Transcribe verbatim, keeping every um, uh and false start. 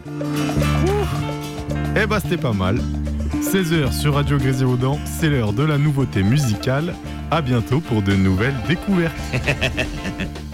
Eh bah c'était pas mal. seize heures sur Radio Grésivaudan, c'est l'heure de la nouveauté musicale. À bientôt pour de nouvelles découvertes.